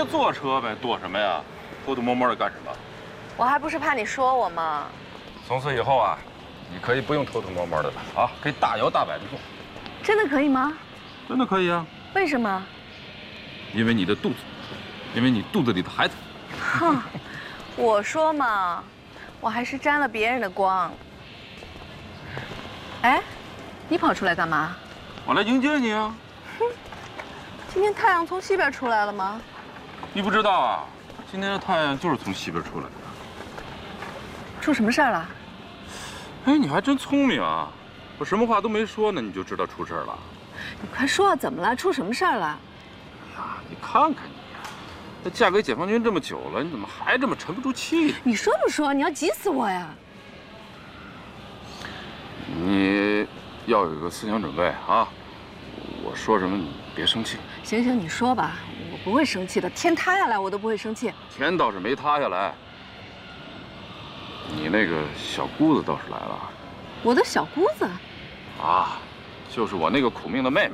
就坐车呗，躲什么呀？偷偷摸摸的干什么？ 我还不是怕你说我吗？ 从此以后啊，你可以不用偷偷摸摸的了啊，可以大摇大摆的做。 真的可以吗？ 真的可以啊。 为什么？ 因为你的肚子，因为你肚子里的孩子。 哼，我说嘛，我还是沾了别人的光。哎，你跑出来干嘛？ 我来迎接你啊。 哼，今天太阳从西边出来了吗？ 你不知道啊，今天的太阳就是从西边出来的。 出什么事儿了？ 哎，你还真聪明啊！我什么话都没说呢，你就知道出事儿了。 你快说啊，怎么了？出什么事儿了？ 哎呀，你看看你呀，这嫁给解放军这么久了，你怎么还这么沉不住气？ 你说不说？你要急死我呀！ 你要有一个思想准备啊！我说什么你别生气。 行行，你说吧，我不会生气的。天塌下来我都不会生气。 天倒是没塌下来，你那个小姑子倒是来了。 我的小姑子？ 啊，就是我那个苦命的妹妹。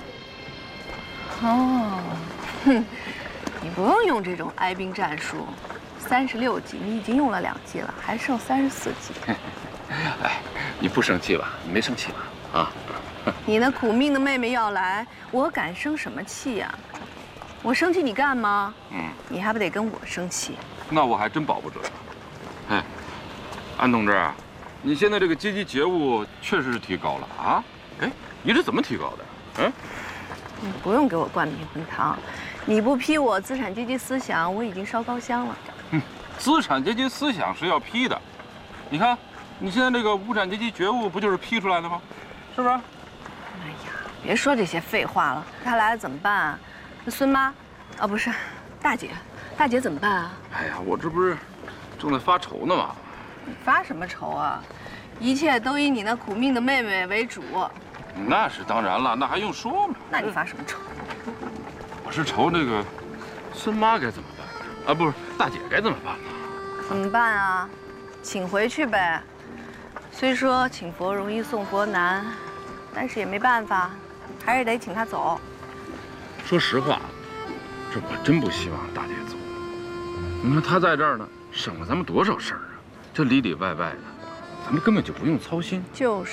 哦，哼，你不用用这种哀兵战术，36计你已经用了2计了，还剩34计。 哎，你不生气吧？你没生气吧？啊？ 你那苦命的妹妹要来，我敢生什么气呀？我生气你干吗？你还不得跟我生气？ 那我还真保不准了。哎，安同志，你现在这个阶级觉悟确实是提高了啊！哎，你是怎么提高的？ 你不用给我灌迷魂汤，你不批我资产阶级思想，我已经烧高香了。 资产阶级思想是要批的，你看，你现在这个无产阶级觉悟不就是批出来的吗？是不是？ 哎呀，别说这些废话了。她来了怎么办啊？那孙妈，哦不是，大姐，大姐怎么办啊？ 哎呀，我这不是正在发愁呢吗？ 你发什么愁啊？一切都以你那苦命的妹妹为主。 那是当然了，那还用说吗？ 那你发什么愁？ 我是愁这个孙妈该怎么办啊？不是大姐该怎么办呢？ 怎么办啊？请回去呗。虽说请佛容易送佛难，但是也没办法，还是得请她走。 说实话，这我真不希望大姐走。你看她在这儿呢，省了咱们多少事儿啊！这里里外外的，咱们根本就不用操心。 就是。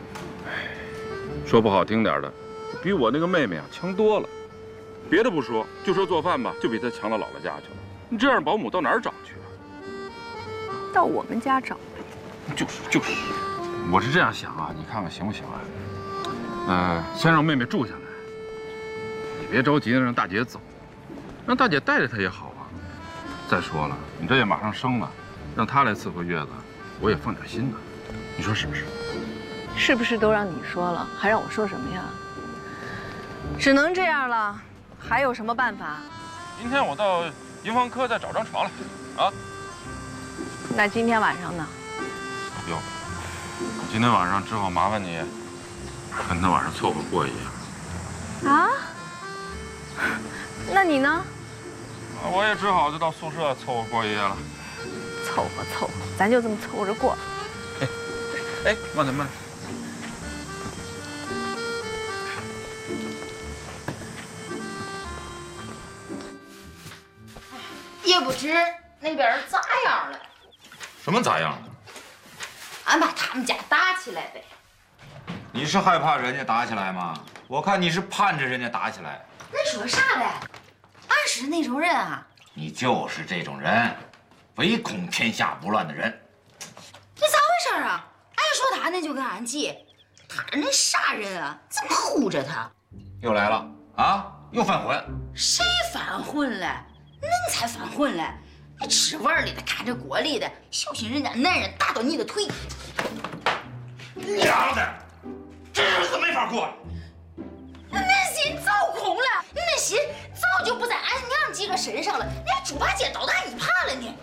说不好听点的，比我那个妹妹啊强多了。别的不说，就说做饭吧，就比她强到姥姥家去了。你这样保姆到哪儿找去啊？ 到我们家找。 就是，我是这样想啊，你看看行不行啊？先让妹妹住下来，你别着急让大姐走，让大姐带着她也好啊。再说了，你这也马上生了，让她来伺候月子，我也放点心呢。你说是不是？ 是不是都让你说了，还让我说什么呀？只能这样了，还有什么办法？ 今天我到营房科再找张床来，啊？ 那今天晚上呢？ 哟，今天晚上只好麻烦你跟他晚上凑合过一夜。 啊？那你呢？ 我也只好就到宿舍凑合过一夜了。 凑合，咱就这么凑合着过。 哎，慢点。 也不知那边咋样了。 什么咋样？ 俺把他们家打起来呗。 你是害怕人家打起来吗？我看你是盼着人家打起来。 恁说啥嘞？俺是那种人啊。 你就是这种人，唯恐天下不乱的人。 这咋回事啊？俺说他恁就跟俺急，他是恁啥人啊？怎么护着他？ 又来了啊？又犯混？ 谁犯混了？恁才犯混了！你吃碗里的看着锅里的，小心人家男人打到你的腿。 娘的，这日子没法过了。 恁心早空了，恁心早就不在俺娘几个身上了，连猪八戒都打一耙了呢。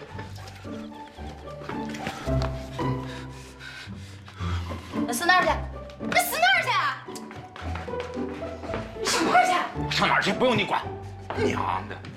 那死哪儿去？那死哪儿去啊？你上哪儿去？ 上哪儿去？不用你管。娘的！